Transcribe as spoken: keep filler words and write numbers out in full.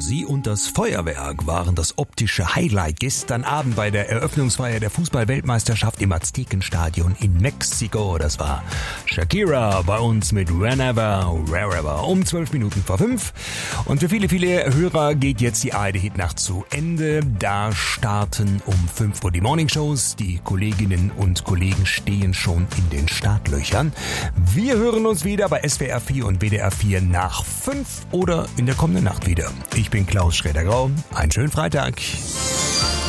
Sie und das Feuerwerk waren das optische Highlight gestern Abend bei der Eröffnungsfeier der Fußball-Weltmeisterschaft im Aztekenstadion in Mexiko. Das war Shakira bei uns mit Whenever, Wherever um zwölf Minuten vor fünf. Und für viele, viele Hörer geht jetzt die A R D-Hitnacht zu Ende. Da starten um fünf Uhr die Morningshows. Die Kolleginnen und Kollegen stehen schon in den Startlöchern. Wir hören uns wieder bei S W R vier und W D R vier nach fünf oder in der kommenden Nacht wieder. Ich bin Klaus Schroeder-Grau. Einen schönen Freitag.